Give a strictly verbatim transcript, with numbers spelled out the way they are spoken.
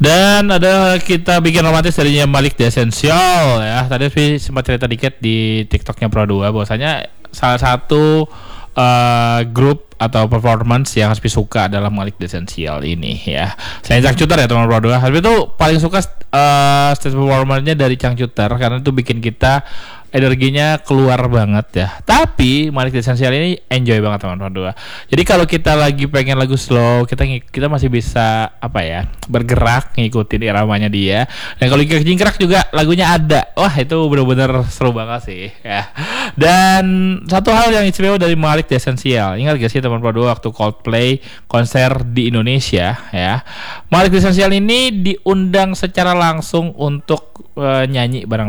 Dan ada kita bikin romantis darinya Malik The Essential ya. Tadi sempat cerita dikit di TikToknya Pro dua bahwasanya salah satu uh, grup atau performance yang Hasbi suka adalah Malik The Essential ini ya. Selain Cangcuter ya teman Pro dua, Hasbi tuh paling suka uh, stage performance-nya dari Cangcuter karena itu bikin kita energinya keluar banget ya. Tapi Malik The Essential ini enjoy banget teman-teman dua. Jadi kalau kita lagi pengen lagu slow, kita kita masih bisa apa ya, bergerak ngikutin iramanya dia. Dan kalau kita jingkrak juga lagunya ada. Wah, itu benar-benar seru banget sih ya. Dan satu hal yang istimewa dari Malik The Essential, ingat gak sih teman-teman dua waktu Coldplay konser di Indonesia ya. Malik The Essential ini diundang secara langsung untuk uh, nyanyi bareng